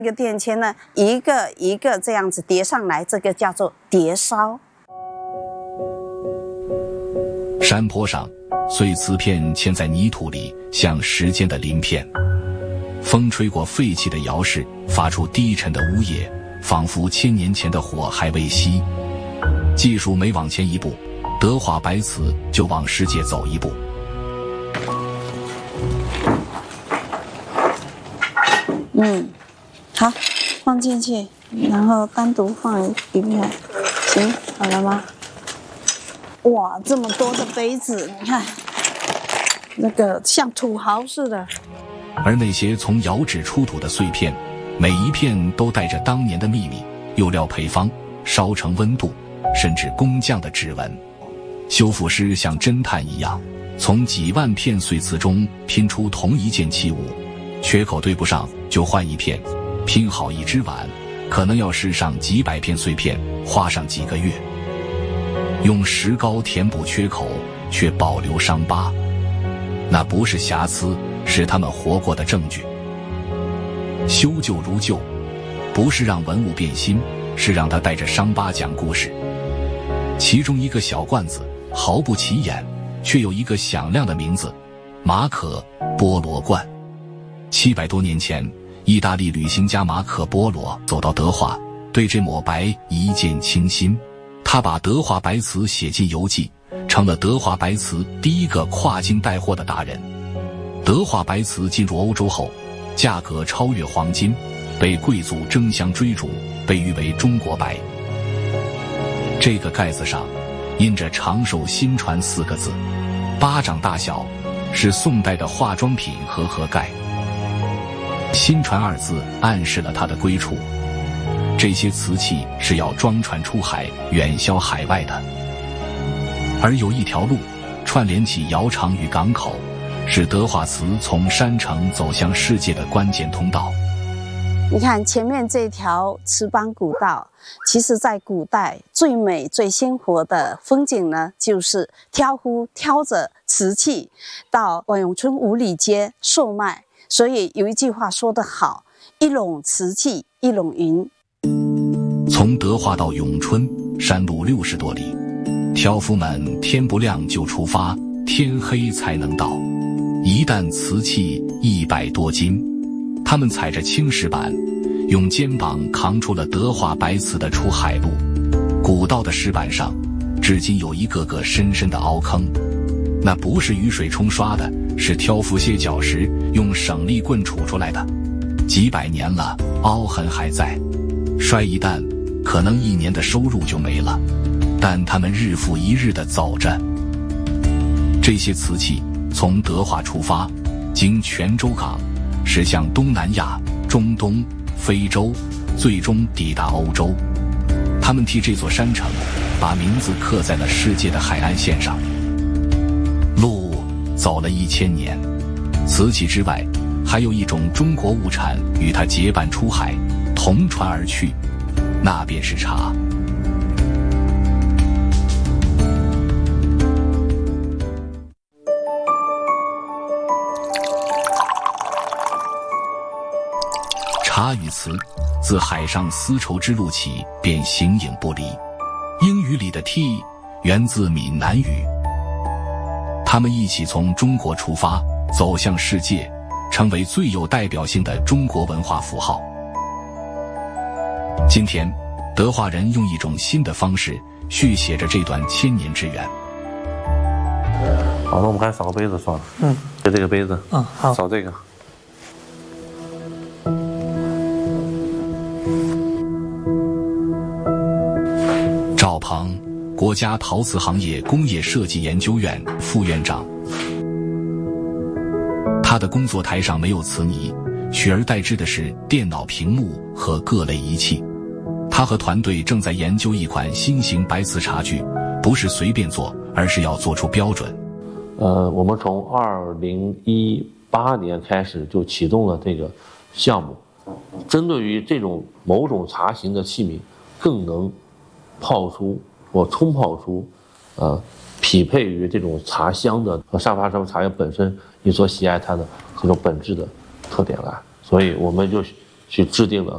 这个电签呢，一个一个这样子叠上来，这个叫做叠烧。 山坡上，碎瓷片嵌在泥土里，像时间的鳞片。风吹过废弃的窑室，发出低沉的呜咽，仿佛1000年前的火还未熄。技术每往前一步，德化白瓷就往世界走一步。 好，放进去，然后单独放一片，行，好了吗？哇，这么多的杯子，你看，那个像土豪似的。 而那些从窑址出土的碎片，每一片都带着当年的秘密、釉料配方、烧成温度，甚至工匠的指纹。修复师像侦探一样，从几万片碎瓷中拼出同一件器物，缺口对不上就换一片，拼好一只碗，可能要试上几百片碎片，花上几个月。用石膏填补缺口，却保留伤疤，那不是瑕疵，是他们活过的证据。修旧如旧，不是让文物变新，是让它带着伤疤讲故事。其中一个小罐子毫不起眼，却有一个响亮的名字——马可·波罗罐。700多年前，意大利旅行家马可·波罗走到德化，对这抹白一见倾心。他把德化白瓷写进游记，成了德化白瓷第一个跨境带货的达人。德化白瓷进入欧洲后，价格超越黄金，被贵族争相追逐，被誉为中国白。这个盖子上印着长寿新传4个字，巴掌大小，是宋代的化妆品和盒盖。新传2字暗示了它的归处，这些瓷器是要装船出海，远销海外的。而有一条路串联起窑厂与港口，是德化瓷从山城走向世界的关键通道。 你看前面这条瓷邦古道，其实在古代最美最鲜活的风景呢，就是挑夫挑着瓷器到万永春五里街售卖。所以有一句话说得好，一垄瓷器一垄银。 从德化到永春，山路60多里，挑夫们天不亮就出发，天黑才能到。一担瓷器100多斤，他们踩着青石板，用肩膀扛出了德化白瓷的出海路。古道的石板上，至今有一个个深深的凹坑，那不是雨水冲刷的，是挑夫歇脚时用省力棍杵出来的。几百年了，凹痕还在，摔一担，可能1年的收入就没了。但他们日复一日地走着。这些瓷器从德化出发，经泉州港，驶向东南亚、中东、非洲，最终抵达欧洲。他们替这座山城把名字刻在了世界的海岸线上。路走了1000年，瓷器之外，还有一种中国物产与它结伴出海，同船而去，那便是茶。茶与瓷自海上丝绸之路起便形影不离。英语里的 tea 源自闽南语，他们一起从中国出发，走向世界，成为最有代表性的中国文化符号。今天，德化人用一种新的方式续写着这段1000年之缘。 好，那我们还扫个杯子算了。就这个杯子。好，扫这个。 赵鹏，国家陶瓷行业工业设计研究院副院长。他的工作台上没有瓷泥，取而代之的是电脑屏幕和各类仪器。他和团队正在研究一款新型白瓷茶具，不是随便做，而是要做出标准。 我们从2018年开始就启动了这个项目，针对于这种某种茶型的器皿，更能泡出或冲泡出，匹配于这种茶香的和散发出茶叶本身你所喜爱它的这种本质的特点来，所以我们就去制定了